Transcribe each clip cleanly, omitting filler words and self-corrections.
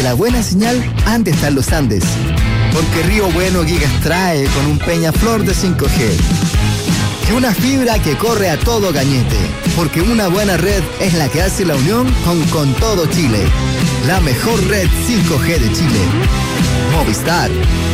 La buena señal antes están los Andes. Porque Río Bueno Gigas trae con un Peñaflor de 5G. Que una fibra que corre a todo gañete. Porque una buena red es la que hace la unión con todo Chile. La mejor red 5G de Chile. Movistar.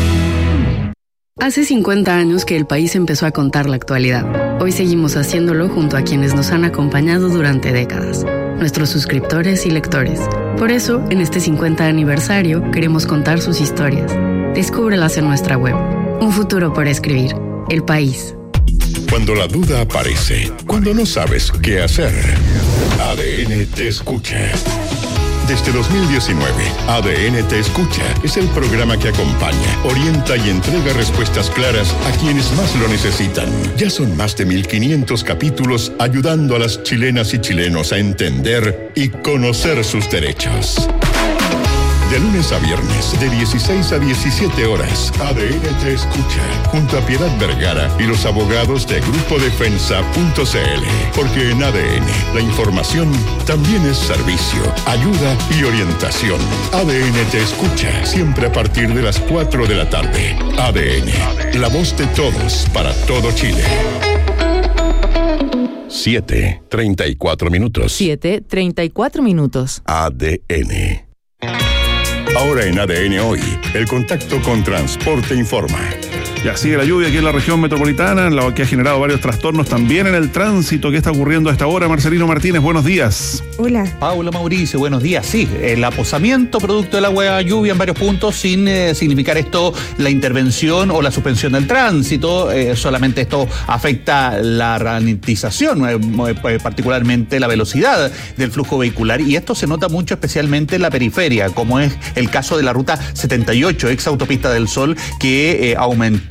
Hace 50 años que el país empezó a contar la actualidad. Hoy seguimos haciéndolo junto a quienes nos han acompañado durante décadas, nuestros suscriptores y lectores. Por eso, en este 50 aniversario, queremos contar sus historias. Descúbrelas en nuestra web. Un futuro por escribir. El País. Cuando la duda aparece, cuando no sabes qué hacer, ADN te escucha. Desde 2019, ADN Te Escucha es el programa que acompaña, orienta y entrega respuestas claras a quienes más lo necesitan. Ya son más de 1.500 capítulos ayudando a las chilenas y chilenos a entender y conocer sus derechos. De lunes a viernes, de 16 a 17 horas, ADN Te Escucha, junto a Piedad Vergara y los abogados de GrupoDefensa.cl. Porque en ADN, la información también es servicio, ayuda y orientación. ADN Te Escucha, siempre a partir de las 4 de la tarde. ADN, la voz de todos para todo Chile. 7:34 minutos. 7:34 minutos. ADN. Ahora en ADN Hoy, el contacto con Transporte Informa. Ya sigue la lluvia aquí en la región metropolitana, lo que ha generado varios trastornos también en el tránsito. ¿Qué está ocurriendo a esta hora? Marcelino Martínez, buenos días. Hola. Paula Mauricio, buenos días. Sí, el aposamiento producto del agua lluvia en varios puntos sin significar esto la intervención o la suspensión del tránsito. Solamente esto afecta la ralentización, particularmente la velocidad del flujo vehicular. Y esto se nota mucho especialmente en la periferia, como es el caso de la ruta 78, ex autopista del Sol, que aumentó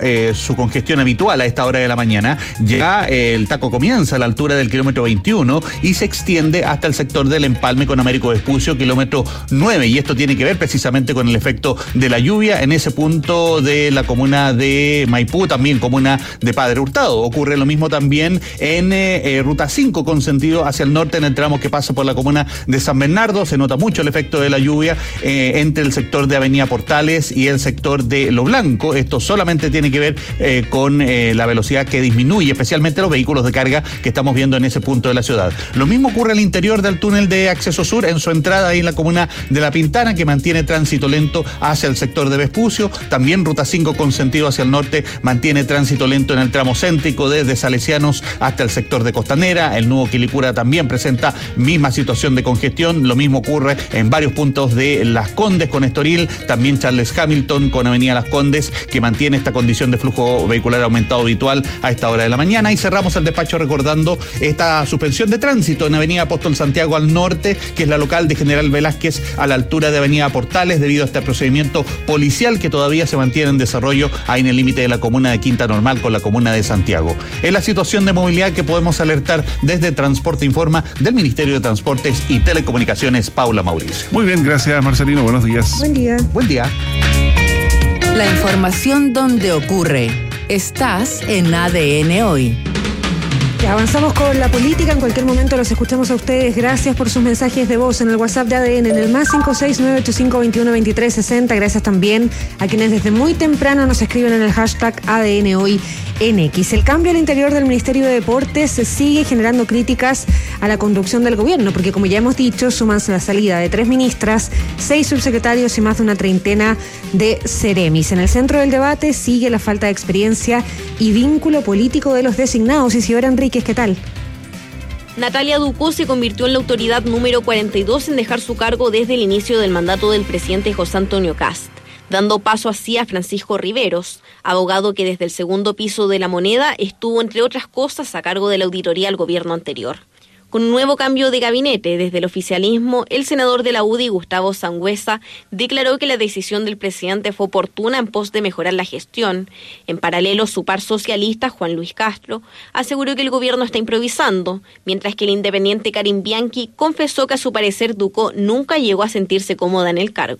su congestión habitual a esta hora de la mañana. Ya el taco comienza a la altura del kilómetro 21 y se extiende hasta el sector del empalme con Américo Vespucio, kilómetro 9. Y esto tiene que ver precisamente con el efecto de la lluvia en ese punto de la comuna de Maipú, también comuna de Padre Hurtado. Ocurre lo mismo también en ruta 5 con sentido hacia el norte en el tramo que pasa por la comuna de San Bernardo. Se nota mucho el efecto de la lluvia entre el sector de Avenida Portales y el sector de Lo Blanco. Esto solamente tiene que ver con la velocidad que disminuye, especialmente los vehículos de carga que estamos viendo en ese punto de la ciudad. Lo mismo ocurre al interior del túnel de acceso sur, en su entrada ahí en la comuna de La Pintana, que mantiene tránsito lento hacia el sector de Vespucio. También ruta 5 con sentido hacia el norte mantiene tránsito lento en el tramo céntrico desde Salesianos hasta el sector de Costanera. El nudo Quilicura también presenta misma situación de congestión. Lo mismo ocurre en varios puntos de Las Condes con Estoril, también Charles Hamilton con Avenida Las Condes, que mantiene esta condición de flujo vehicular aumentado habitual a esta hora de la mañana. Y cerramos el despacho recordando esta suspensión de tránsito en Avenida Apóstol Santiago al norte, que es la local de General Velázquez a la altura de Avenida Portales, debido a este procedimiento policial que todavía se mantiene en desarrollo ahí en el límite de la comuna de Quinta Normal con la comuna de Santiago. Es la situación de movilidad que podemos alertar desde Transporte Informa del Ministerio de Transportes y Telecomunicaciones, Paula Mauricio. Muy bien, gracias Marcelino, buenos días. Buen día. Buen día. La información donde ocurre. Estás en ADN Hoy. Ya avanzamos con la política. En cualquier momento los escuchamos a ustedes. Gracias por sus mensajes de voz en el WhatsApp de ADN, en el más 56985212360. Gracias también a quienes desde muy temprano nos escriben en el hashtag ADN Hoy NX. El cambio al interior del Ministerio de Deportes sigue generando críticas a la conducción del gobierno, porque como ya hemos dicho, súmanse la salida de 3 ministras, 6 subsecretarios y más de una treintena de seremis. En el centro del debate sigue la falta de experiencia y vínculo político de los designados. Isidora Enríquez, ¿qué tal? Natalia Ducó se convirtió en la autoridad número 42 en dejar su cargo desde el inicio del mandato del presidente José Antonio Kast, dando paso así a Francisco Riveros, abogado que desde el segundo piso de La Moneda estuvo, entre otras cosas, a cargo de la auditoría al gobierno anterior. Con un nuevo cambio de gabinete desde el oficialismo, el senador de la UDI, Gustavo Sangüesa, declaró que la decisión del presidente fue oportuna en pos de mejorar la gestión. En paralelo, su par socialista, Juan Luis Castro, aseguró que el gobierno está improvisando, mientras que el independiente Karim Bianchi confesó que a su parecer Ducó nunca llegó a sentirse cómoda en el cargo.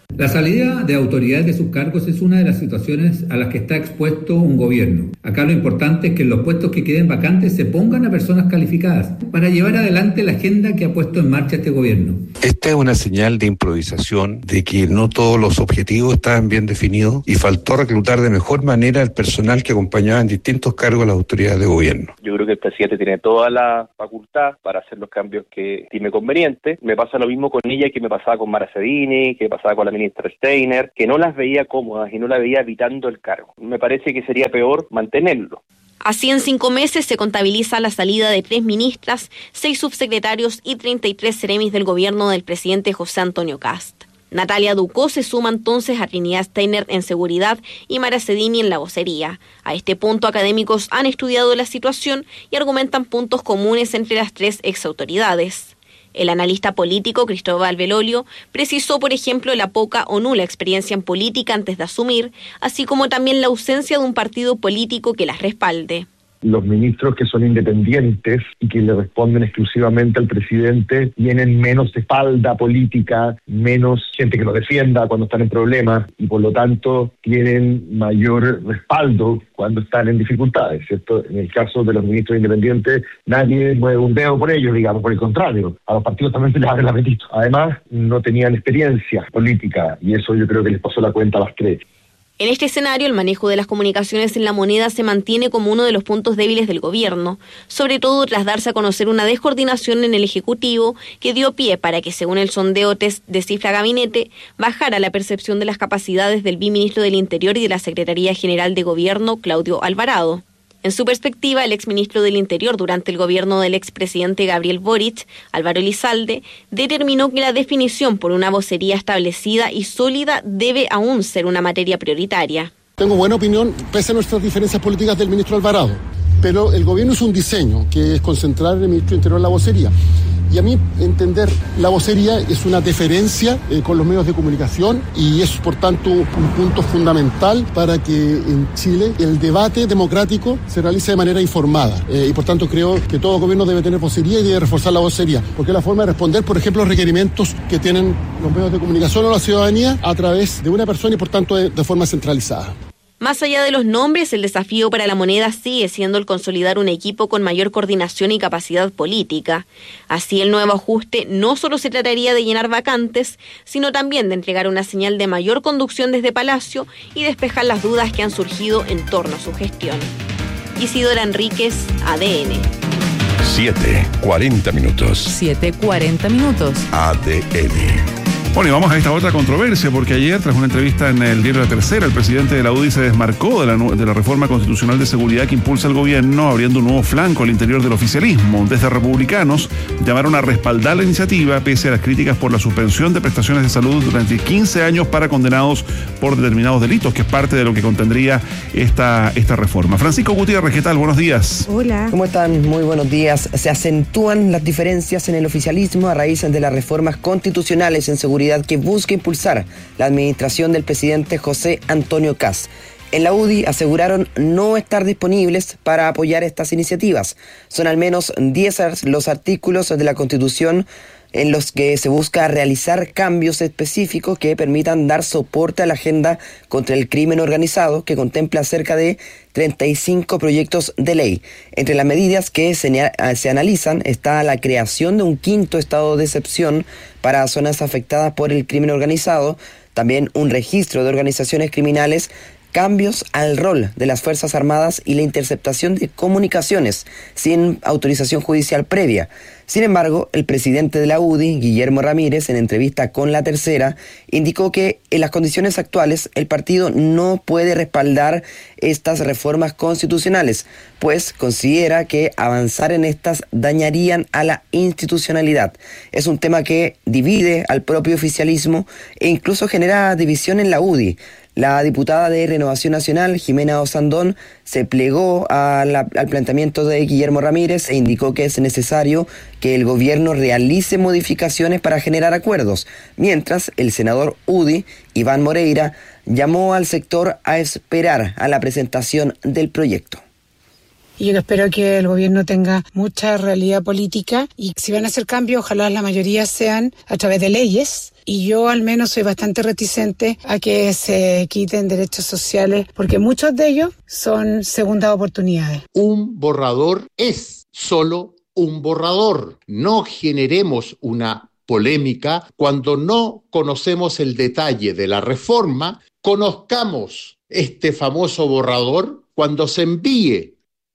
La salida de autoridades de sus cargos es una de las situaciones a las que está expuesto un gobierno. Acá lo importante es que en los puestos que queden vacantes se pongan a personas calificadas para llevar adelante la agenda que ha puesto en marcha este gobierno. Esta es una señal de improvisación, de que no todos los objetivos estaban bien definidos y faltó reclutar de mejor manera el personal que acompañaba en distintos cargos a las autoridades de gobierno. Yo creo que el presidente tiene toda la facultad para hacer los cambios que estime conveniente. Me pasa lo mismo con ella que me pasaba con Mara Cedini, que pasaba con la ministra Steiner, que no las veía cómodas y no la veía evitando el cargo. Me parece que sería peor mantenerlo. Así, en 5 meses se contabiliza la salida de 3 ministras, 6 subsecretarios y 33 seremis del gobierno del presidente José Antonio Kast. Natalia Ducó se suma entonces a Trinidad Steiner en seguridad y Mara Cedini en la vocería. A este punto, académicos han estudiado la situación y argumentan puntos comunes entre las 3 exautoridades. El analista político Cristóbal Belolio precisó, por ejemplo, la poca o nula experiencia en política antes de asumir, así como también la ausencia de un partido político que las respalde. Los ministros que son independientes y que le responden exclusivamente al presidente tienen menos espalda política, menos gente que los defienda cuando están en problemas y por lo tanto tienen mayor respaldo cuando están en dificultades, ¿cierto? En el caso de los ministros independientes, nadie mueve un dedo por ellos, digamos, por el contrario, a los partidos también se les abre el apetito. Además, no tenían experiencia política y eso yo creo que les pasó la cuenta a las 3. En este escenario, el manejo de las comunicaciones en la moneda se mantiene como uno de los puntos débiles del gobierno, sobre todo tras darse a conocer una descoordinación en el Ejecutivo que dio pie para que, según el sondeo test de Cifra Gabinete, bajara la percepción de las capacidades del viceministro del Interior y de la Secretaría General de Gobierno, Claudio Alvarado. En su perspectiva, el exministro del Interior durante el gobierno del expresidente Gabriel Boric, Álvaro Elizalde, determinó que la definición por una vocería establecida y sólida debe aún ser una materia prioritaria. Tengo buena opinión, pese a nuestras diferencias políticas, del ministro Alvarado, pero el gobierno es un diseño, que es concentrar el ministro del Interior en la vocería. Y a mí entender la vocería es una deferencia con los medios de comunicación y es por tanto un punto fundamental para que en Chile el debate democrático se realice de manera informada y por tanto creo que todo gobierno debe tener vocería y debe reforzar la vocería porque es la forma de responder, por ejemplo, los requerimientos que tienen los medios de comunicación o la ciudadanía a través de una persona y por tanto de forma centralizada. Más allá de los nombres, el desafío para la moneda sigue siendo el consolidar un equipo con mayor coordinación y capacidad política. Así, el nuevo ajuste no solo se trataría de llenar vacantes, sino también de entregar una señal de mayor conducción desde Palacio y despejar las dudas que han surgido en torno a su gestión. Isidora Enríquez, ADN. 7:40 minutos. 7:40 minutos. ADN. Bueno, y vamos a esta otra controversia, porque ayer, tras una entrevista en el diario La Tercera, el presidente de la UDI se desmarcó de la reforma constitucional de seguridad que impulsa el gobierno, abriendo un nuevo flanco al interior del oficialismo. Desde republicanos llamaron a respaldar la iniciativa, pese a las críticas por la suspensión de prestaciones de salud durante 15 años para condenados por determinados delitos, que es parte de lo que contendría esta reforma. Francisco Gutiérrez, ¿qué tal? Buenos días. Hola. ¿Cómo están? Muy buenos días. Se acentúan las diferencias en el oficialismo a raíz de las reformas constitucionales en seguridad que busca impulsar la administración del presidente José Antonio Kast. En la UDI aseguraron no estar disponibles para apoyar estas iniciativas. Son al menos 10 los artículos de la Constitución en los que se busca realizar cambios específicos que permitan dar soporte a la agenda contra el crimen organizado, que contempla cerca de 35 proyectos de ley. Entre las medidas que se analizan está la creación de un 5º estado de excepción para zonas afectadas por el crimen organizado, también un registro de organizaciones criminales, cambios al rol de las Fuerzas Armadas y la interceptación de comunicaciones sin autorización judicial previa. Sin embargo, el presidente de la UDI, Guillermo Ramírez, en entrevista con La Tercera, indicó que en las condiciones actuales el partido no puede respaldar estas reformas constitucionales, pues considera que avanzar en estas dañarían a la institucionalidad. Es un tema que divide al propio oficialismo e incluso genera división en la UDI. La diputada de Renovación Nacional, Jimena Osandón, se plegó al planteamiento de Guillermo Ramírez e indicó que es necesario que el gobierno realice modificaciones para generar acuerdos, mientras el senador UDI, Iván Moreira, llamó al sector a esperar a la presentación del proyecto. y yo espero que el gobierno tenga mucha realidad política y si van a hacer cambios, ojalá la mayoría sean a través de leyes. Y yo al menos soy bastante reticente a que se quiten derechos sociales porque muchos de ellos son segundas oportunidades. Un borrador es solo un borrador. No generemos una polémica cuando no conocemos el detalle de la reforma. Conozcamos este famoso borrador cuando se envíe.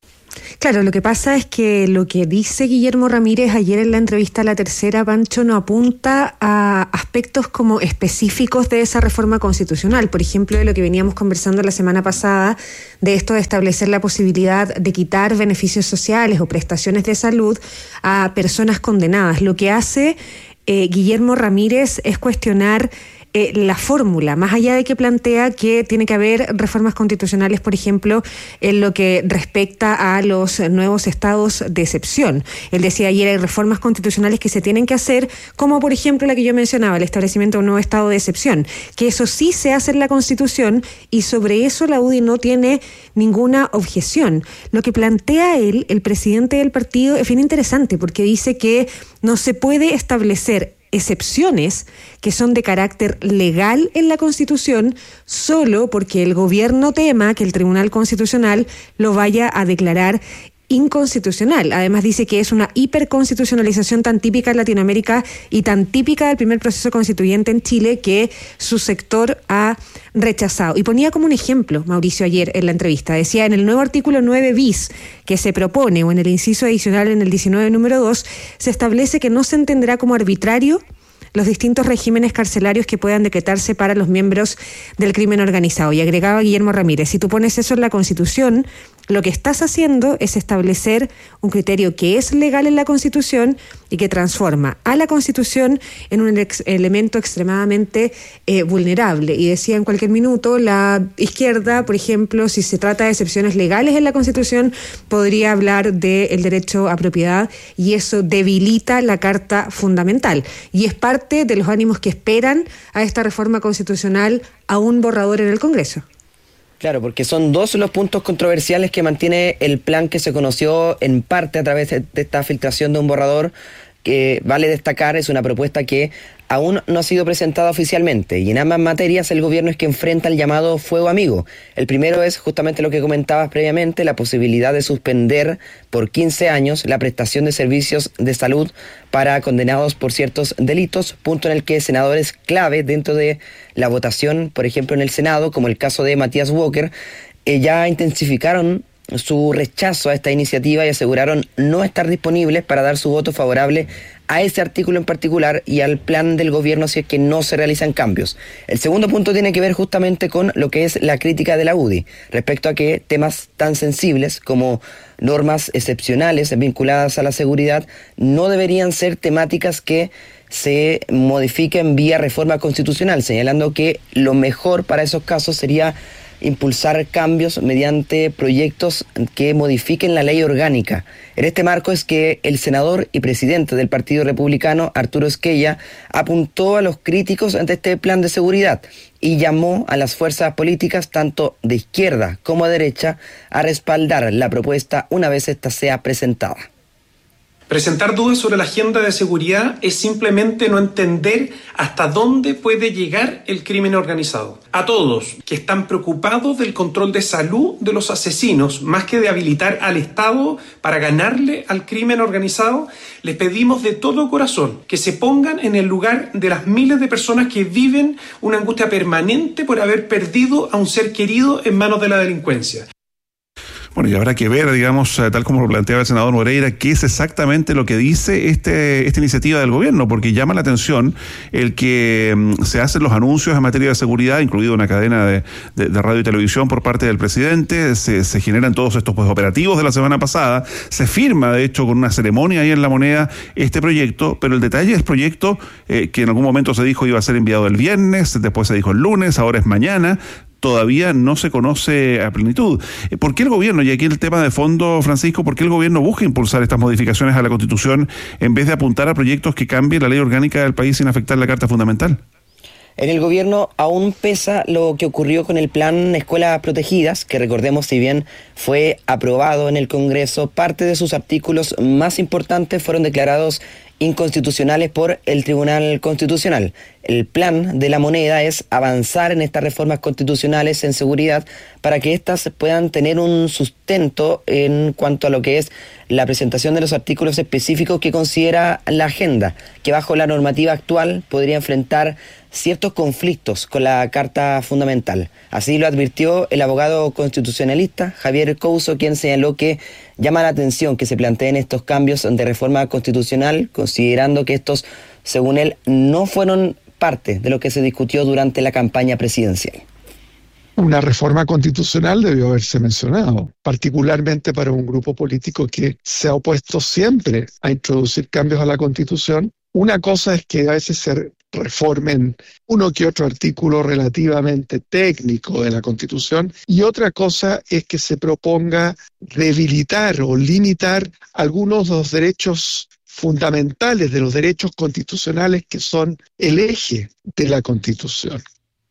Claro, lo que pasa es que lo que dice Guillermo Ramírez ayer en la entrevista a La Tercera, Pancho, no apunta a aspectos como específicos de esa reforma constitucional. Por ejemplo, de lo que veníamos conversando la semana pasada, de esto de establecer la posibilidad de quitar beneficios sociales o prestaciones de salud a personas condenadas. Lo que hace Guillermo Ramírez es cuestionar la fórmula, más allá de que plantea que tiene que haber reformas constitucionales, por ejemplo, en lo que respecta a los nuevos estados de excepción. Él decía ayer, hay reformas constitucionales que se tienen que hacer, como por ejemplo la que yo mencionaba, el establecimiento de un nuevo estado de excepción, que eso sí se hace en la Constitución y sobre eso la UDI no tiene ninguna objeción. Lo que plantea él, el presidente del partido, es bien interesante porque dice que no se puede establecer excepciones que son de carácter legal en la Constitución solo porque el gobierno tema que el Tribunal Constitucional lo vaya a declarar inconstitucional. Además dice que es una hiperconstitucionalización tan típica en Latinoamérica y tan típica del primer proceso constituyente en Chile que su sector ha rechazado. Y ponía como un ejemplo, Mauricio, ayer en la entrevista, decía, en el nuevo artículo 9 bis que se propone o en el inciso adicional en el 19 número 2, se establece que no se entenderá como arbitrario los distintos regímenes carcelarios que puedan decretarse para los miembros del crimen organizado. Y agregaba Guillermo Ramírez, si tú pones eso en la Constitución, lo que estás haciendo es establecer un criterio que es legal en la Constitución y que transforma a la Constitución en un elemento extremadamente vulnerable. Y decía en cualquier minuto, la izquierda, por ejemplo, si se trata de excepciones legales en la Constitución, podría hablar del derecho a propiedad y eso debilita la Carta Fundamental. Y es parte de los ánimos que esperan a esta reforma constitucional a un borrador en el Congreso. Claro, porque son dos los puntos controversiales que mantiene el plan que se conoció en parte a través de esta filtración de un borrador que, vale destacar, es una propuesta que aún no ha sido presentada oficialmente y en ambas materias el gobierno es que enfrenta el llamado fuego amigo. El primero es justamente lo que comentabas previamente, la posibilidad de suspender por 15 años la prestación de servicios de salud para condenados por ciertos delitos, punto en el que senadores clave dentro de la votación, por ejemplo en el Senado, como el caso de Matías Walker, ya intensificaron su rechazo a esta iniciativa y aseguraron no estar disponibles para dar su voto favorable a ese artículo en particular y al plan del gobierno si es que no se realizan cambios. El segundo punto tiene que ver justamente con lo que es la crítica de la UDI respecto a que temas tan sensibles como normas excepcionales vinculadas a la seguridad no deberían ser temáticas que se modifiquen vía reforma constitucional, señalando que lo mejor para esos casos sería impulsar cambios mediante proyectos que modifiquen la ley orgánica. En este marco es que el senador y presidente del Partido Republicano, Arturo Esquella, apuntó a los críticos ante este plan de seguridad y llamó a las fuerzas políticas, tanto de izquierda como de derecha, a respaldar la propuesta una vez esta sea presentada. Presentar dudas sobre la agenda de seguridad es simplemente no entender hasta dónde puede llegar el crimen organizado. A todos que están preocupados del control de salud de los asesinos, más que de habilitar al Estado para ganarle al crimen organizado, les pedimos de todo corazón que se pongan en el lugar de las miles de personas que viven una angustia permanente por haber perdido a un ser querido en manos de la delincuencia. Bueno, y habrá que ver, digamos, tal como lo planteaba el senador Moreira, qué es exactamente lo que dice esta iniciativa del gobierno, porque llama la atención el que se hacen los anuncios en materia de seguridad, incluido una cadena de radio y televisión por parte del presidente, se generan todos estos operativos de la semana pasada, se firma, de hecho, con una ceremonia ahí en La Moneda este proyecto, pero el detalle del proyecto, que en algún momento se dijo iba a ser enviado el viernes, después se dijo el lunes, ahora es mañana, todavía no se conoce a plenitud. ¿Por qué el gobierno, y aquí el tema de fondo, Francisco, por qué el gobierno busca impulsar estas modificaciones a la Constitución en vez de apuntar a proyectos que cambien la ley orgánica del país sin afectar la Carta Fundamental? En el gobierno aún pesa lo que ocurrió con el plan Escuelas Protegidas, que recordemos, si bien fue aprobado en el Congreso, parte de sus artículos más importantes fueron declarados inconstitucionales por el Tribunal Constitucional. El plan de la moneda es avanzar en estas reformas constitucionales en seguridad para que éstas puedan tener un sustento en cuanto a lo que es la presentación de los artículos específicos que considera la agenda, que bajo la normativa actual podría enfrentar ciertos conflictos con la Carta Fundamental. Así lo advirtió el abogado constitucionalista Javier Couso, quien señaló que llama la atención que se planteen estos cambios de reforma constitucional, considerando que estos, según él, no fueron parte de lo que se discutió durante la campaña presidencial. Una reforma constitucional debió haberse mencionado, particularmente para un grupo político que se ha opuesto siempre a introducir cambios a la Constitución. Una cosa es que a veces se reformen uno que otro artículo relativamente técnico de la Constitución, y otra cosa es que se proponga debilitar o limitar algunos de los derechos fundamentales, de los derechos constitucionales que son el eje de la Constitución.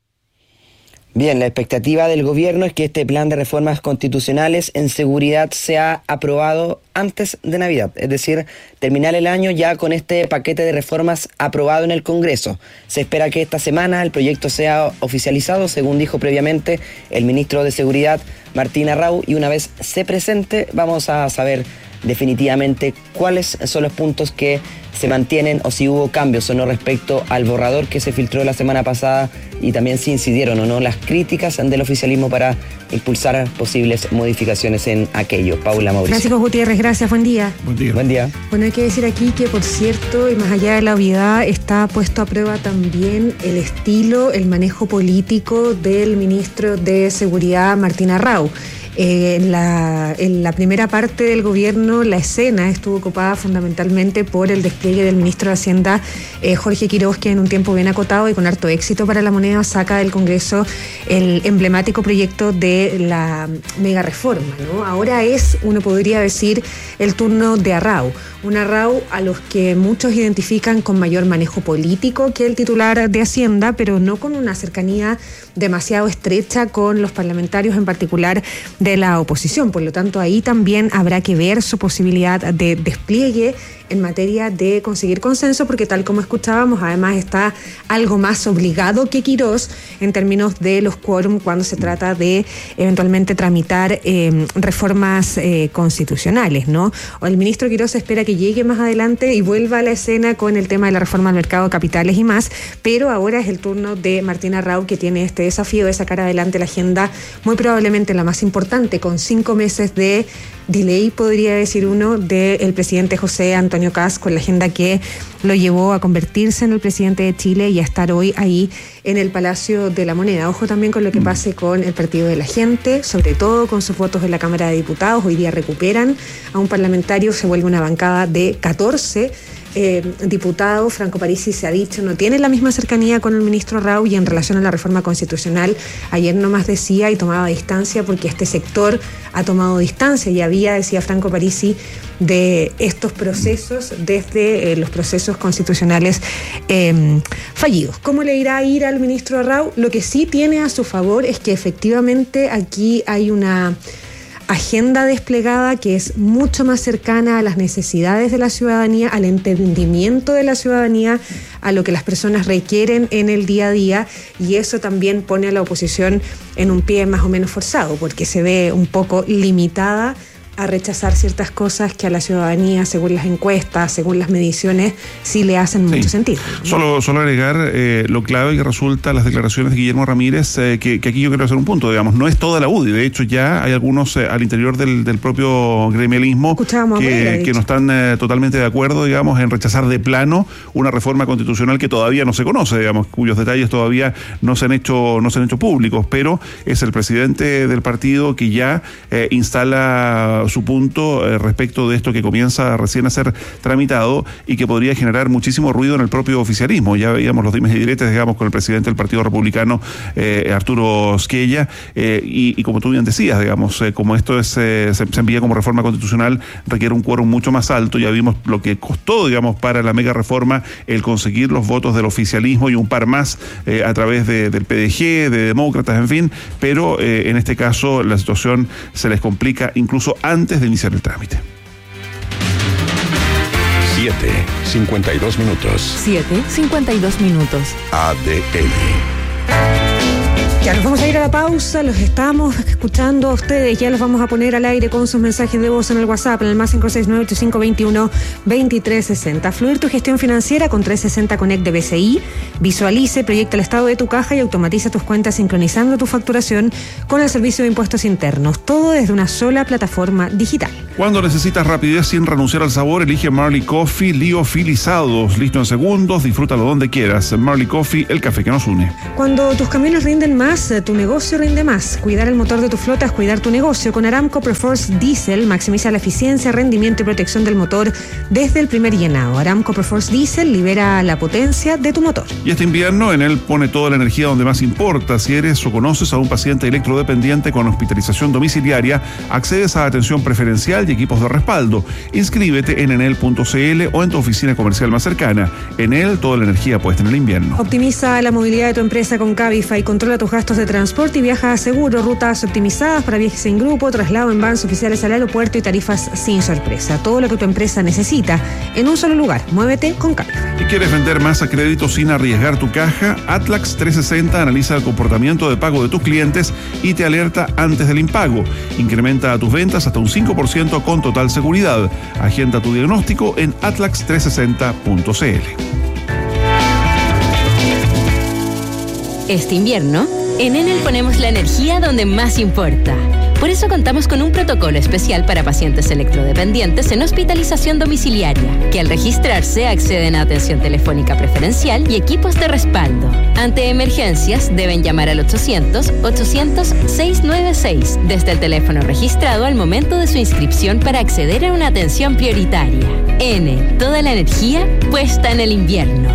Bien, la expectativa del gobierno es que este plan de reformas constitucionales en seguridad sea aprobado antes de Navidad, es decir, terminar el año ya con este paquete de reformas aprobado en el Congreso. Se espera que esta semana el proyecto sea oficializado, según dijo previamente el ministro de Seguridad, Martín Arrau, y una vez se presente vamos a saber definitivamente cuáles son los puntos que se mantienen o si hubo cambios o no respecto al borrador que se filtró la semana pasada, y también si incidieron o no las críticas del oficialismo para impulsar posibles modificaciones en aquello. Paula, Mauricio. Francisco Gutiérrez, gracias, buen día. Buen día. Bueno, hay que decir aquí que, por cierto, y más allá de la obviedad, está puesto a prueba también el estilo, el manejo político del ministro de Seguridad, Martín Arrau. En la primera parte del gobierno, la escena estuvo ocupada fundamentalmente por el despliegue del ministro de Hacienda, Jorge Quiroz, que en un tiempo bien acotado y con harto éxito para la moneda saca del Congreso el emblemático proyecto de la mega reforma, ¿no? Ahora es, uno podría decir, el turno de Arrau. Un Arrau a los que muchos identifican con mayor manejo político que el titular de Hacienda, pero no con una cercanía demasiado estrecha con los parlamentarios, en particular de la oposición. Por lo tanto, ahí también habrá que ver su posibilidad de despliegue en materia de conseguir consenso, porque tal como escuchábamos, además está algo más obligado que Quiroz en términos de los quórum cuando se trata de eventualmente tramitar reformas constitucionales, ¿no? O el ministro Quiroz espera que llegue más adelante y vuelva a la escena con el tema de la reforma al mercado de capitales y más, pero ahora es el turno de Martín Arrau, que tiene este desafío de sacar adelante la agenda, muy probablemente la más importante, con 5 meses de delay, podría decir uno, del presidente José Antonio Kast, con la agenda que lo llevó a convertirse en el presidente de Chile y a estar hoy ahí en el Palacio de la Moneda. Ojo también con lo que pase con el Partido de la Gente, sobre todo con sus votos en la Cámara de Diputados. Hoy día recuperan a un parlamentario, se vuelve una bancada de 14 diputado. Franco Parisi, se ha dicho, no tiene la misma cercanía con el ministro Arrau, y en relación a la reforma constitucional, ayer nomás decía y tomaba distancia, porque este sector ha tomado distancia y había, decía Franco Parisi, de estos procesos desde los procesos constitucionales fallidos. ¿Cómo le irá a ir al ministro Arrau? Lo que sí tiene a su favor es que efectivamente aquí hay una agenda desplegada que es mucho más cercana a las necesidades de la ciudadanía, al entendimiento de la ciudadanía, a lo que las personas requieren en el día a día, y eso también pone a la oposición en un pie más o menos forzado, porque se ve un poco limitada a rechazar ciertas cosas que a la ciudadanía, según las encuestas, según las mediciones, sí le hacen mucho sentido, ¿no? Solo agregar lo clave que resulta las declaraciones de Guillermo Ramírez, que aquí yo quiero hacer un punto, digamos, no es toda la UDI, de hecho ya hay algunos al interior del propio gremialismo que no están totalmente de acuerdo, digamos, en rechazar de plano una reforma constitucional que todavía no se conoce, digamos, cuyos detalles todavía no se han hecho públicos, pero es el presidente del partido que ya instala su punto respecto de esto que comienza recién a ser tramitado y que podría generar muchísimo ruido en el propio oficialismo. Ya veíamos los dimes y diretes, digamos, con el presidente del Partido Republicano, Arturo Squella, y como tú bien decías, digamos, como esto se envía como reforma constitucional, requiere un quórum mucho más alto. Ya vimos lo que costó, digamos, para la mega reforma el conseguir los votos del oficialismo y un par más a través del PDG, de demócratas, en fin, pero en este caso la situación se les complica incluso antes de iniciar el trámite. 7:52 minutos. 7:52 minutos. ADN. Ya nos vamos a ir a la pausa, los estamos escuchando a ustedes, ya los vamos a poner al aire con sus mensajes de voz en el WhatsApp, en el más 569-8521-2360. Fluir tu gestión financiera con 360 Connect de BCI. Visualice, proyecta el estado de tu caja y automatiza tus cuentas sincronizando tu facturación con el servicio de impuestos internos. Todo desde una sola plataforma digital. Cuando necesitas rapidez sin renunciar al sabor, elige Marley Coffee liofilizados. Listo en segundos, disfrútalo donde quieras. Marley Coffee, el café que nos une. Cuando tus camiones rinden más, tu negocio rinde más. Cuidar el motor de tu flota es cuidar tu negocio. Con Aramco Perforce Diesel maximiza la eficiencia, rendimiento y protección del motor desde el primer llenado. Aramco Perforce Diesel libera la potencia de tu motor. Y este invierno en él pone toda la energía donde más importa. Si eres o conoces a un paciente electrodependiente con hospitalización domiciliaria, accedes a atención preferencial y equipos de respaldo. Inscríbete en enel.cl o en tu oficina comercial más cercana. Enel, toda la energía puesta en el invierno. Optimiza la movilidad de tu empresa con Cabify. Controla tus gastos de transporte y viaja seguro. Rutas optimizadas para viajes en grupo, traslado en vans oficiales al aeropuerto y tarifas sin sorpresa. Todo lo que tu empresa necesita en un solo lugar. Muévete con Cabify. ¿Y quieres vender más a crédito sin arriesgar tu caja? Atlax 360 analiza el comportamiento de pago de tus clientes y te alerta antes del impago. Incrementa tus ventas hasta un 5% con total seguridad. Agenda tu diagnóstico en atlax360.cl. Este invierno, en Enel ponemos la energía donde más importa. Por eso contamos con un protocolo especial para pacientes electrodependientes en hospitalización domiciliaria, que al registrarse acceden a atención telefónica preferencial y equipos de respaldo. Ante emergencias, deben llamar al 800-800-696 desde el teléfono registrado al momento de su inscripción para acceder a una atención prioritaria. Enel, toda la energía puesta en el invierno.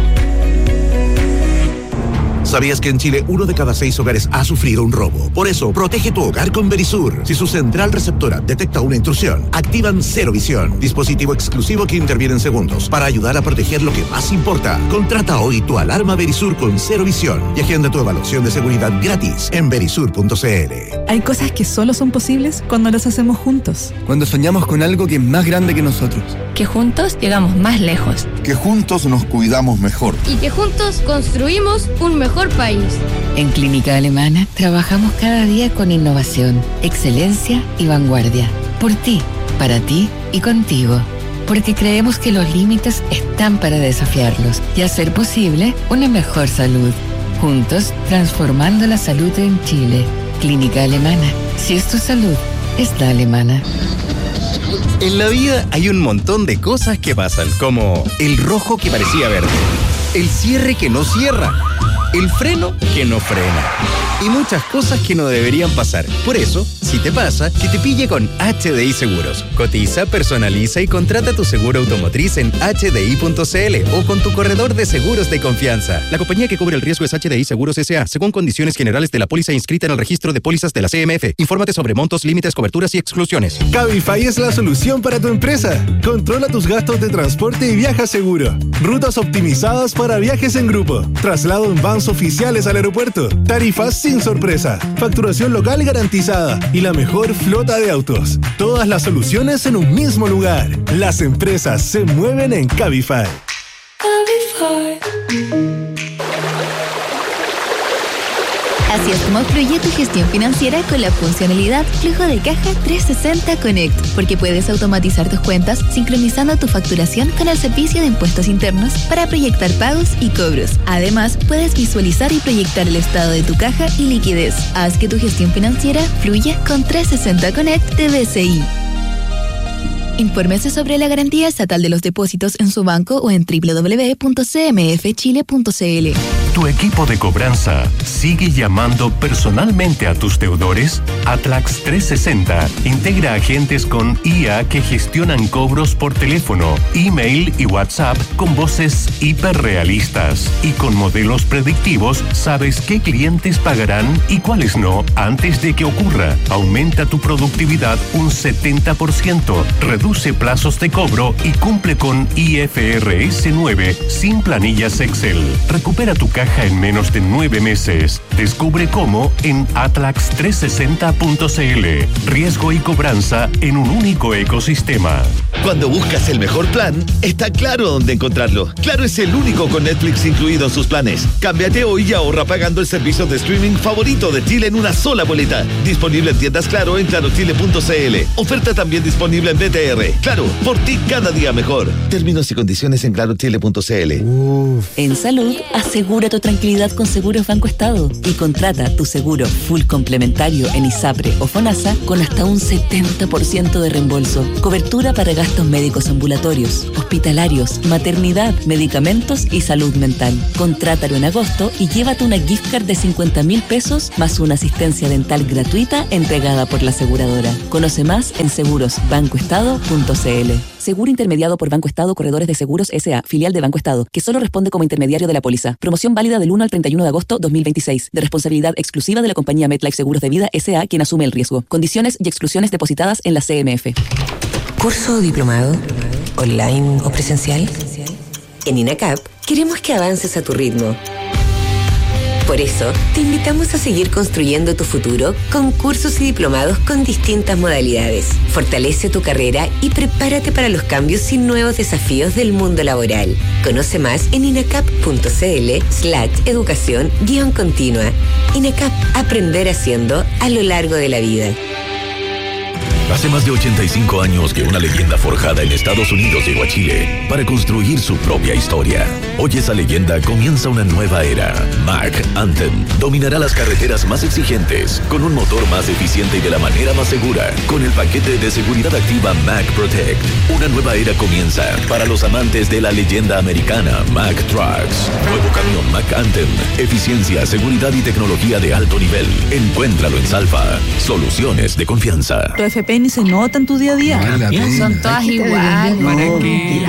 ¿Sabías que en Chile 1 de cada 6 hogares ha sufrido un robo? Por eso, protege tu hogar con Verisur. Si su central receptora detecta una intrusión, activan Cero Visión, dispositivo exclusivo que interviene en segundos para ayudar a proteger lo que más importa. Contrata hoy tu alarma Verisur con Cero Visión y agenda tu evaluación de seguridad gratis en verisur.cl. Hay cosas que solo son posibles cuando las hacemos juntos. Cuando soñamos con algo que es más grande que nosotros. Que juntos llegamos más lejos. Que juntos nos cuidamos mejor. Y que juntos construimos un mejor país. En Clínica Alemana trabajamos cada día con innovación, excelencia y vanguardia. Por ti, para ti y contigo. Porque creemos que los límites están para desafiarlos y hacer posible una mejor salud. Juntos, transformando la salud en Chile. Clínica Alemana. Si es tu salud, es la alemana. En la vida hay un montón de cosas que pasan, como el rojo que parecía verde, el cierre que no cierra, el freno que no frena y muchas cosas que no deberían pasar. Por eso, si te pasa, que te pille con HDI Seguros. Cotiza, personaliza y contrata tu seguro automotriz en hdi.cl o con tu corredor de seguros de confianza. La compañía que cubre el riesgo es HDI Seguros S.A. según condiciones generales de la póliza inscrita en el registro de pólizas de la CMF. Infórmate sobre montos, límites, coberturas y exclusiones. Cabify es la solución para tu empresa. Controla tus gastos de transporte y viaja seguro. Rutas optimizadas para viajes en grupo. Traslado en vans oficiales al aeropuerto. Tarifas sin sorpresa. Facturación local garantizada. Y la mejor flota de autos. Todas las soluciones en un mismo lugar. Las empresas se mueven en Cabify. Así es como fluye tu gestión financiera con la funcionalidad Flujo de Caja 360 Connect, porque puedes automatizar tus cuentas sincronizando tu facturación con el servicio de impuestos internos para proyectar pagos y cobros. Además, puedes visualizar y proyectar el estado de tu caja y liquidez. Haz que tu gestión financiera fluya con 360 Connect de BCI. Infórmese sobre la garantía estatal de los depósitos en su banco o en www.cmfchile.cl. ¿Tu equipo de cobranza sigue llamando personalmente a tus deudores? Atlax 360 integra agentes con IA que gestionan cobros por teléfono, email y WhatsApp con voces hiperrealistas. Y con modelos predictivos sabes qué clientes pagarán y cuáles no antes de que ocurra. Aumenta tu productividad un 70%, reduce plazos de cobro y cumple con IFRS 9 sin planillas Excel. Recupera tu caja en menos de 9 meses. Descubre cómo en atlax360.cl. Riesgo y cobranza en un único ecosistema. Cuando buscas el mejor plan, está Claro dónde encontrarlo. Claro es el único con Netflix incluido en sus planes. Cámbiate hoy y ahorra pagando el servicio de streaming favorito de Chile en una sola boleta. Disponible en tiendas Claro en clarochile.cl. Oferta también disponible en BTR. Claro, por ti cada día mejor. Términos y condiciones en clarochile.cl. En salud, asegura tu tranquilidad con Seguros Banco Estado y contrata tu seguro full complementario en ISAPRE o FONASA con hasta un 70% de reembolso. Cobertura para gastos médicos ambulatorios, hospitalarios, maternidad, medicamentos y salud mental. Contrátalo en agosto y llévate una gift card de 50.000 pesos más una asistencia dental gratuita entregada por la aseguradora. Conoce más en segurosbancoestado.cl. Seguro intermediado por Banco Estado Corredores de Seguros S.A., filial de Banco Estado, que solo responde como intermediario de la póliza. Promoción válida del 1 al 31 de agosto 2026. De responsabilidad exclusiva de la compañía MetLife Seguros de Vida S.A., quien asume el riesgo. Condiciones y exclusiones depositadas en la CMF. ¿Curso o diplomado? ¿Online o presencial? En INACAP queremos que avances a tu ritmo. Por eso, te invitamos a seguir construyendo tu futuro con cursos y diplomados con distintas modalidades. Fortalece tu carrera y prepárate para los cambios y nuevos desafíos del mundo laboral. Conoce más en inacap.cl/educación-continua. INACAP, aprender haciendo a lo largo de la vida. Hace más de 85 años que una leyenda forjada en Estados Unidos llegó a Chile para construir su propia historia. Hoy esa leyenda comienza una nueva era. Mack Anthem dominará las carreteras más exigentes con un motor más eficiente y de la manera más segura. Con el paquete de seguridad activa Mack Protect, una nueva era comienza para los amantes de la leyenda americana Mack Trucks. Nuevo camión Mack Anthem, eficiencia, seguridad y tecnología de alto nivel. Encuéntralo en Salfa. Soluciones de confianza. Tu FP ni se nota en tu día a día. Son todas iguales. ¿Para qué?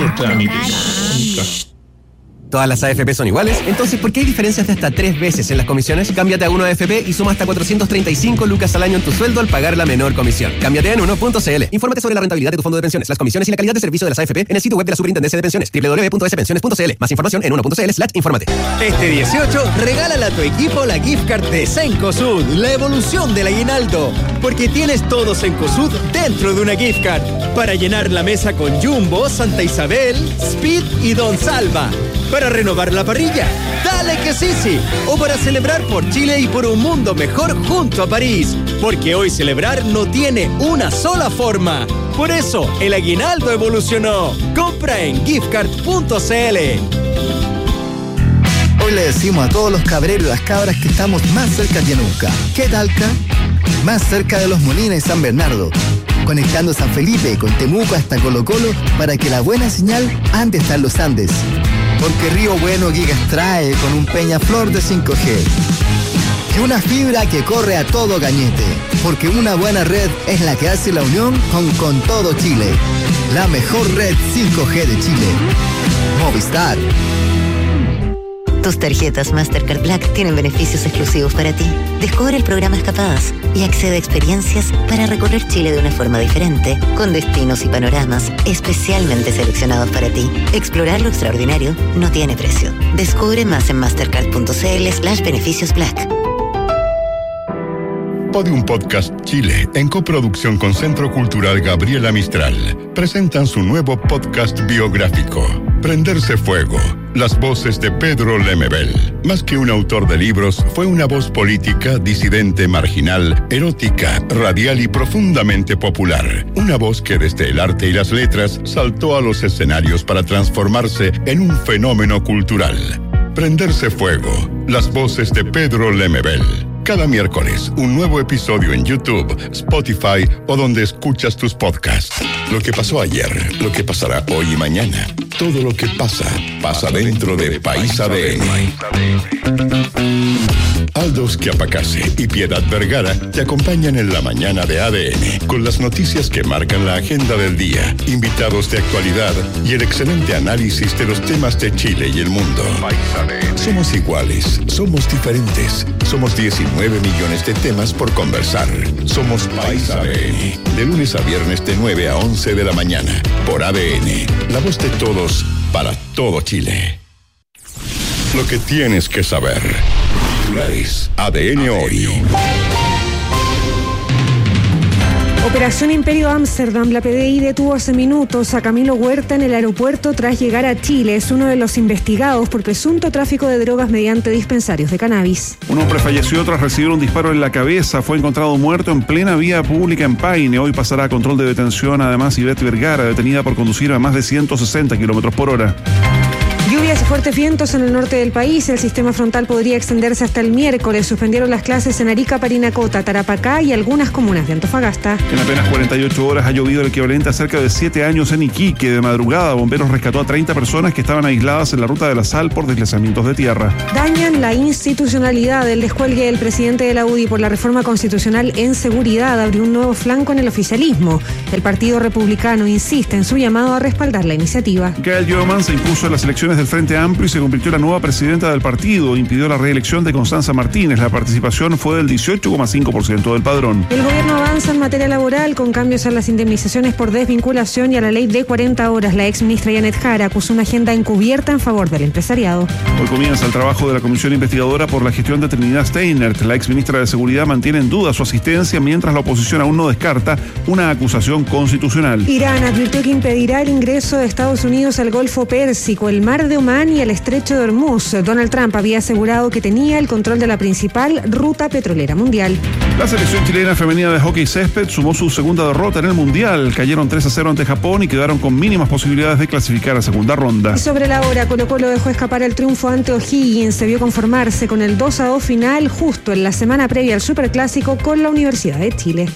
¿Todas las AFP son iguales? Entonces, ¿por qué hay diferencias de hasta 3 veces en las comisiones? Cámbiate a 1AFP y suma hasta 435 lucas al año en tu sueldo al pagar la menor comisión. Cámbiate en 1.cl. Infórmate sobre la rentabilidad de tu fondo de pensiones, las comisiones y la calidad de servicio de las AFP en el sitio web de la Superintendencia de Pensiones, www.spensiones.cl. Más información en 1.cl/infórmate. Este 18, regálale a tu equipo la gift card de Cencosud, la evolución del aguinaldo. Porque tienes todo Cencosud dentro de una gift card. Para llenar la mesa con Jumbo, Santa Isabel, Speed y Don Salva. Para renovar la parrilla, dale que sí. O para celebrar por Chile y por un mundo mejor junto a París. Porque hoy celebrar no tiene una sola forma. Por eso, el aguinaldo evolucionó. Compra en giftcard.cl. Hoy le decimos a todos los cabreros y las cabras que estamos más cerca que nunca. ¿Qué Talca? Más cerca de Los Molinos y San Bernardo. Conectando San Felipe con Temuco hasta Colo Colo para que la buena señal ande hasta en los Andes. Porque Río Bueno Gigas trae con un Peñaflor de 5G. Y una fibra que corre a todo cañete. Porque una buena red es la que hace la unión con todo Chile. La mejor red 5G de Chile. Movistar. Tus tarjetas Mastercard Black tienen beneficios exclusivos para ti. Descubre el programa Escapadas y accede a experiencias para recorrer Chile de una forma diferente, con destinos y panoramas especialmente seleccionados para ti. Explorar lo extraordinario no tiene precio. Descubre más en mastercard.cl/beneficios Black. Podium Podcast Chile, en coproducción con Centro Cultural Gabriela Mistral, presentan su nuevo podcast biográfico, Prenderse Fuego. Las voces de Pedro Lemebel. Más que un autor de libros, fue una voz política, disidente, marginal, erótica, radial y profundamente popular. Una voz que desde el arte y las letras saltó a los escenarios para transformarse en un fenómeno cultural. Prenderse Fuego. Las voces de Pedro Lemebel. Cada miércoles, un nuevo episodio en YouTube, Spotify o donde escuchas tus podcasts. Lo que pasó ayer, lo que pasará hoy y mañana. Todo lo que pasa, pasa dentro de País ADN. Aldos Chiapacase y Piedad Vergara te acompañan en la mañana de ADN con las noticias que marcan la agenda del día, invitados de actualidad y el excelente análisis de los temas de Chile y el mundo. Somos iguales, somos diferentes, somos 19 millones de temas por conversar. Somos País ADN, de lunes a viernes de 9 a 11 de la mañana, por ADN, la voz de todos para todo Chile. Lo que tienes que saber. ADN hoy. Operación Imperio Amsterdam. La PDI detuvo hace minutos a Camilo Huerta en el aeropuerto tras llegar a Chile. Es uno de los investigados por presunto tráfico de drogas mediante dispensarios de cannabis. Un hombre falleció tras recibir un disparo en la cabeza. Fue encontrado muerto en plena vía pública en Paine. Hoy pasará a control de detención. Además, Ivette Vergara, detenida por conducir a más de 160 km/h. Lluvias y fuertes vientos en el norte del país. El sistema frontal podría extenderse hasta el miércoles. Suspendieron las clases en Arica, Parinacota, Tarapacá y algunas comunas de Antofagasta. En apenas 48 horas ha llovido el equivalente a cerca de 7 años en Iquique. De madrugada, bomberos rescató a 30 personas que estaban aisladas en la ruta de la Sal por deslizamientos de tierra. Dañan la institucionalidad. El descuelgue del presidente de la UDI por la reforma constitucional en seguridad abrió un nuevo flanco en el oficialismo. El Partido Republicano insiste en su llamado a respaldar la iniciativa. Gail Yoman se impuso en las elecciones del Frente Amplio y se convirtió en la nueva presidenta del partido. Impidió la reelección de Constanza Martínez. La participación fue del 18,5% del padrón. El gobierno avanza en materia laboral con cambios a las indemnizaciones por desvinculación y a la ley de 40 horas. La exministra Janet Jara acusó una agenda encubierta en favor del empresariado. Hoy comienza el trabajo de la comisión investigadora por la gestión de Trinidad Steinert. La exministra de Seguridad mantiene en duda su asistencia mientras la oposición aún no descarta una acusación constitucional. Irán advirtió que impedirá el ingreso de Estados Unidos al Golfo Pérsico, el Mar de Omán y el Estrecho de Hormuz. Donald Trump había asegurado que tenía el control de la principal ruta petrolera mundial. La selección chilena femenina de hockey césped sumó su segunda derrota en el Mundial. Cayeron 3-0 ante Japón y quedaron con mínimas posibilidades de clasificar a segunda ronda. Y sobre la hora, Colo-Colo dejó escapar el triunfo ante O'Higgins. Se vio conformarse con el 2-2 final justo en la semana previa al Superclásico con la Universidad de Chile.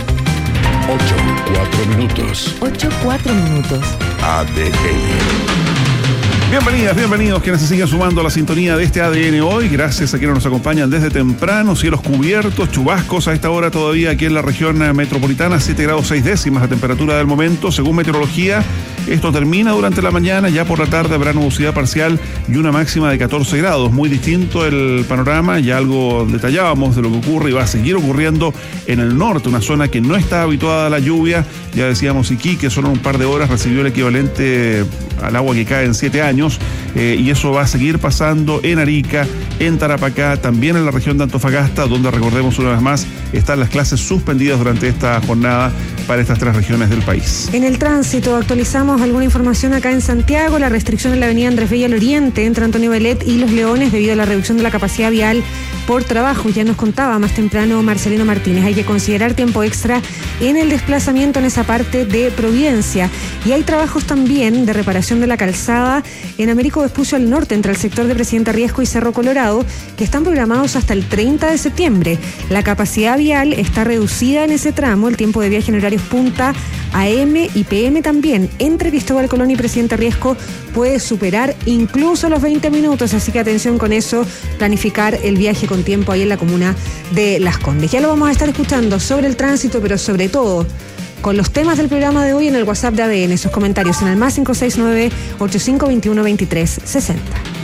8:04 minutos. 8:04 minutos. ADN. Bienvenidos quienes se siguen sumando a la sintonía de este ADN hoy. Gracias a quienes nos acompañan desde temprano. Cielos cubiertos, chubascos a esta hora todavía aquí en la región metropolitana. 7 grados 6 décimas la temperatura del momento. Según meteorología, esto termina durante la mañana. Ya por la tarde habrá nubosidad parcial y una máxima de 14 grados. Muy distinto el panorama. Ya algo detallábamos de lo que ocurre y va a seguir ocurriendo en el norte. Una zona que no está habituada a la lluvia. Ya decíamos Iquique, solo en un par de horas recibió el equivalente al agua que cae en 7 años. Y eso va a seguir pasando en Arica, en Tarapacá, también en la región de Antofagasta, donde recordemos una vez más, están las clases suspendidas durante esta jornada para estas 3 regiones del país. En el tránsito actualizamos alguna información acá en Santiago. La restricción en la avenida Andrés Bello al Oriente entre Antonio Belet y Los Leones debido a la reducción de la capacidad vial por trabajo. Ya nos contaba más temprano Marcelino Martínez. Hay que considerar tiempo extra en el desplazamiento en esa parte de Providencia. Y hay trabajos también de reparación de la calzada en Américo Vespucio al norte, entre el sector de Presidente Riesco y Cerro Colorado, que están programados hasta el 30 de septiembre. La capacidad vial está reducida en ese tramo. El tiempo de viaje en horarios punta, AM y PM también, entre Cristóbal Colón y Presidente Riesco, puede superar incluso los 20 minutos. Así que atención con eso, planificar el viaje con tiempo ahí en la comuna de Las Condes. Ya lo vamos a estar escuchando sobre el tránsito, pero sobre todo con los temas del programa de hoy en el WhatsApp de ADN. Sus comentarios en el más 569-8521-2360.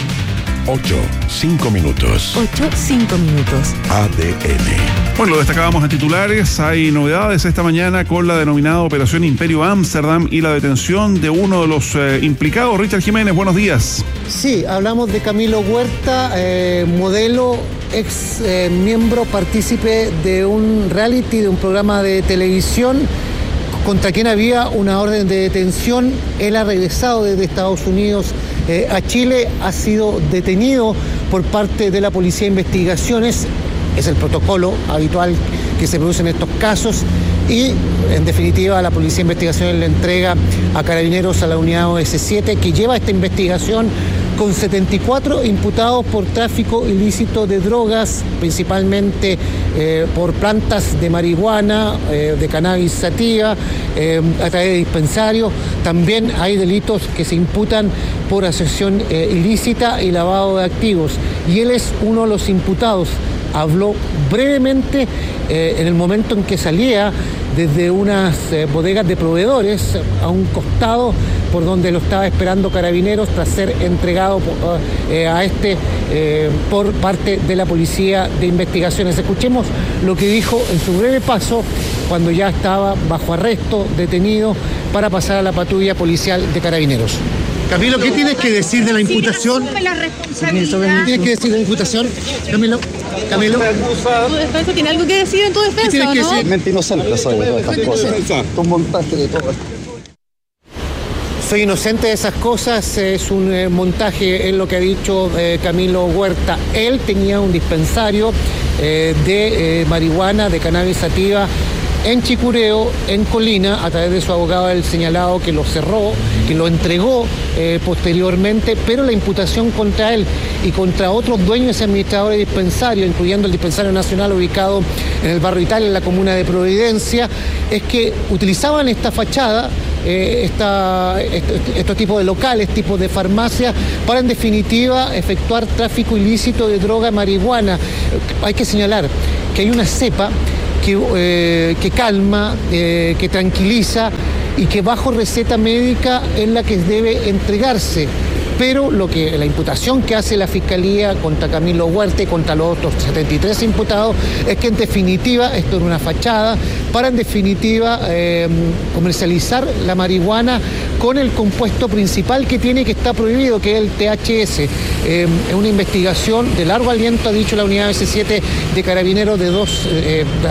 8:05 minutos. 8:05 minutos. ADN. Bueno, lo destacábamos en titulares. Hay novedades esta mañana con la denominada Operación Imperio Amsterdam y la detención de uno de los implicados. Richard Jiménez, buenos días. Sí, hablamos de Camilo Huerta, modelo, ex miembro, partícipe de un reality, de un programa de televisión, contra quien había una orden de detención. Él ha regresado desde Estados Unidos a Chile, ha sido detenido por parte de la Policía de Investigaciones. Es el protocolo habitual que se produce en estos casos y, en definitiva, la Policía de Investigaciones le entrega a Carabineros, a la unidad OS7, que lleva esta investigación con 74 imputados por tráfico ilícito de drogas, principalmente por plantas de marihuana, de cannabis sativa, a través de dispensarios. También hay delitos que se imputan por asociación ilícita y lavado de activos. Y él es uno de los imputados. Habló brevemente en el momento en que salía desde unas bodegas de proveedores a un costado por donde lo estaba esperando Carabineros tras ser entregado por parte de la Policía de Investigaciones. Escuchemos lo que dijo en su breve paso cuando ya estaba bajo arresto, detenido, para pasar a la patrulla policial de Carabineros. Camilo, ¿qué tienes que decir de la imputación? Sí, la responsabilidad. ¿Tienes que decir de la imputación? Camilo. ¿Eso tiene algo que decir en tu defensa, tienes que no? decir? Mente inocente soy de todas estas cosas. Un montaje de todo esto. Soy inocente de esas cosas, es un montaje, es lo que ha dicho Camilo Huerta. Él tenía un dispensario de marihuana, de cannabis sativa, en Chicureo, en Colina. A través de su abogado, el señalado que lo cerró, que lo entregó posteriormente, pero la imputación contra él y contra otros dueños y administradores de dispensario, incluyendo el dispensario nacional ubicado en el barrio Italia, en la comuna de Providencia, es que utilizaban esta fachada, estos tipos de locales, tipos de farmacias, para en definitiva efectuar tráfico ilícito de droga marihuana. Hay que señalar que hay una cepa que calma, que tranquiliza y que bajo receta médica es la que debe entregarse. Pero la imputación que hace la Fiscalía contra Camilo Huerta y contra los otros 73 imputados es que en definitiva esto es una fachada para en definitiva comercializar la marihuana con el compuesto principal que tiene, que está prohibido, que es el THC. Es una investigación de largo aliento, ha dicho la unidad BC7 de Carabineros, de dos